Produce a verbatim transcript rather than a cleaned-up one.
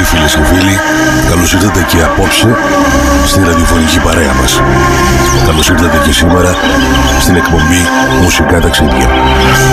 φίλες και φίλοι, καλώς ήρθατε και απόψε στην ραδιοφωνική παρέα μας. Καλώς ήρθατε και σήμερα στην εκπομπή Μουσικά Ταξίδια.